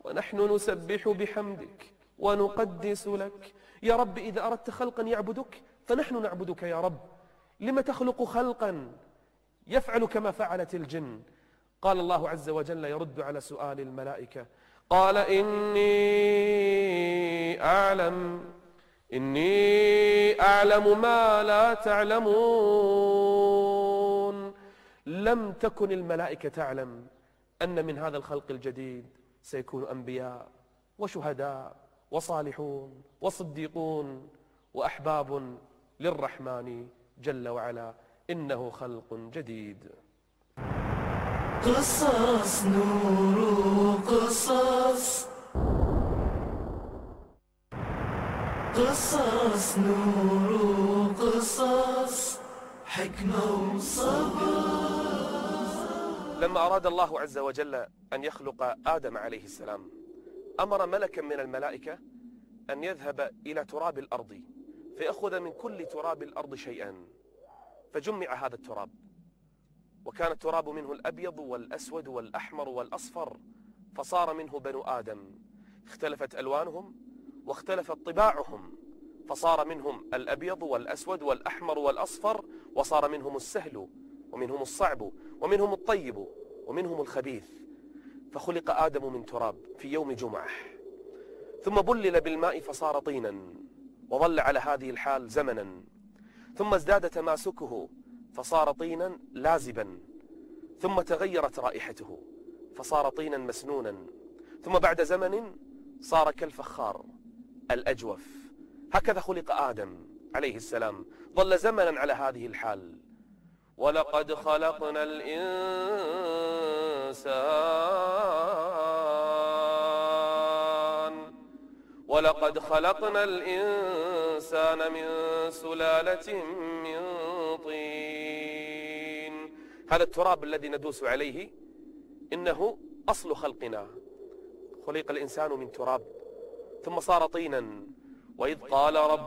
ونحن نسبح بحمدك ونقدس لك. يا رب إذا أردت خلقا يعبدك فنحن نعبدك يا رب. لم تخلق خلقا يفعل كما فعلت الجن؟ قال الله عز وجل يرد على سؤال الملائكة، قال إني أعلم ما لا تعلمون. لم تكن الملائكة تعلم أن من هذا الخلق الجديد سيكون أنبياء وشهداء وصالحون وصديقون وأحباب للرحمن جل وعلا. إنه خلق جديد. قصص نور قصص، قصص نور قصص، حكمة وصبر. لما أراد الله عز وجل أن يخلق آدم عليه السلام أمر ملكا من الملائكة أن يذهب إلى تراب الأرض فيأخذ من كل تراب الأرض شيئا، فجمع هذا التراب، وكان التراب منه الأبيض والأسود والأحمر والأصفر، فصار منه بنو آدم، اختلفت ألوانهم واختلفت طباعهم، فصار منهم الأبيض والأسود والأحمر والأصفر، وصار منهم السهل ومنهم الصعب ومنهم الطيب ومنهم الخبيث. فخلق آدم من تراب في يوم جمعة، ثم بلل بالماء فصار طينا، وظل على هذه الحال زمنا، ثم ازداد تماسكه فصار طينا لازبا، ثم تغيرت رائحته فصار طينا مسنونا، ثم بعد زمن صار كالفخار الأجوف. هكذا خلق آدم عليه السلام، ظل زمنا على هذه الحال. ولقد خلقنا الإنسان من سلالة من طين. هذا التراب الذي ندوس عليه إنه أصل خلقنا. خلق الإنسان من تراب ثم صار طينا. وإذ قال